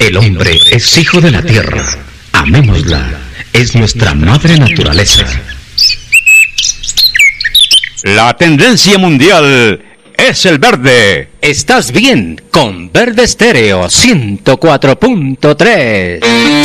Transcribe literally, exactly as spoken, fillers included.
El hombre es hijo de la tierra. Amémosla. Es nuestra madre naturaleza. La tendencia mundial es el verde. Estás bien con Verde Estéreo ciento cuatro punto tres.